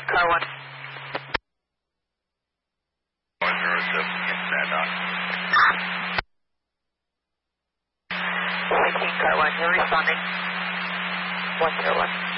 car 1. 107, stand on. 16, car 1, you're responding. 101.